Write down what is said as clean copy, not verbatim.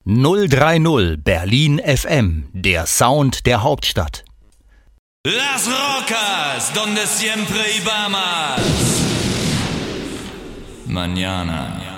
030 Berlin FM, der Sound der Hauptstadt. Las rocas, donde siempre íbamos. Mañana.